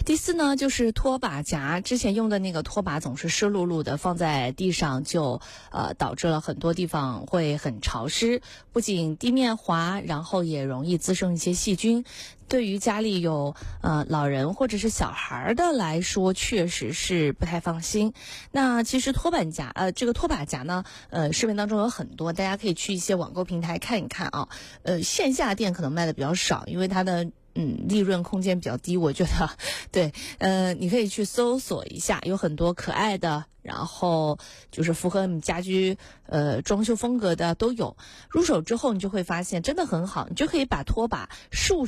第四呢，就是拖把夹，之前用的那个拖把总是湿漉漉的，放在地上就导致了很多地方会很潮湿，不仅地面滑，然后也容易滋生一些细菌。对于家里有老人或者是小孩的来说，确实是不太放心。那其实这个拖把夹呢，市面当中有很多，大家可以去一些网购平台看一看啊。线下店可能卖的比较少，因为它的利润空间比较低，我觉得对，你可以去搜索一下，有很多可爱的，然后就是符合你家居装修风格的都有。入手之后你就会发现真的很好，你就可以把拖把竖